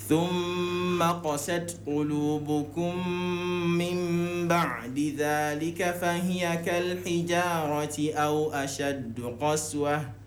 ثم قست قلوبكم من بعد ذلك فهي كالحجارة أو أشد قسوة